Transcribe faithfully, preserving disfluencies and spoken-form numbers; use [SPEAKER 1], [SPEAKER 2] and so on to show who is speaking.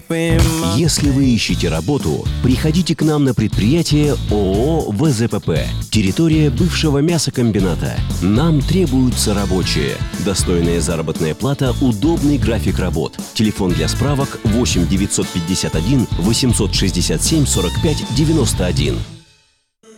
[SPEAKER 1] Если вы ищете работу, приходите к нам на предприятие ООО ВЗПП. Территория бывшего мясокомбината. Нам требуются рабочие. Достойная заработная плата, удобный график работ. Телефон для справок восемь девятьсот пятьдесят один восемьсот шестьдесят семь сорок пять девяносто один.